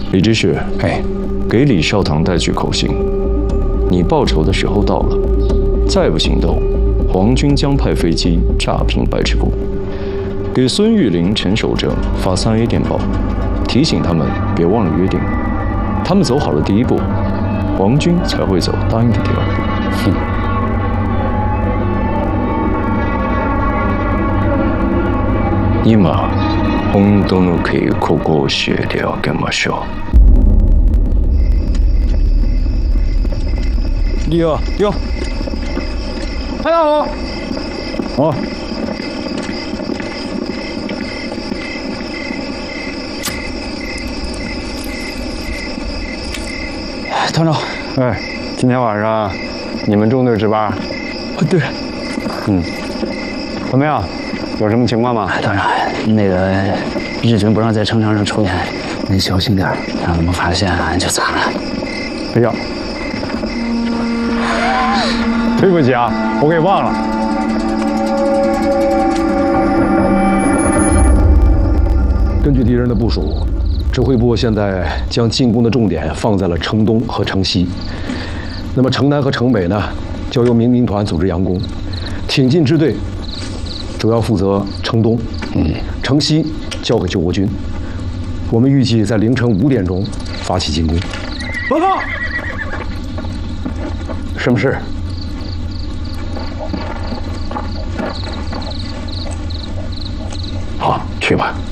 李知事，给李少棠带去口信，你报仇的时候到了，再不行动，皇军将派飞机炸平白池谷。给孙玉玲、陈守正发3A 电报，提醒他们别忘了约定。他们走好了第一步，皇军才会走答应的第2步。今本当の稽古を教えてあげましょう。李二， 大家好。 好。 团长， 今天晚上你们中队值班。 对。 怎么样？有什么情况吗？ 团长，那个日军不让在城墙上抽烟，您小心点，让他们发现俺就惨了。 哎呀，对不起啊，我给忘了。 根据敌人的部署，指挥部现在将进攻的重点放在了城东和城西。那么城南和城北呢，交由民兵团组织佯攻，挺进支队主要负责城东，城西交给救国军。我们预计在凌晨5点钟发起进攻。 报告。什么事？ 好，去吧。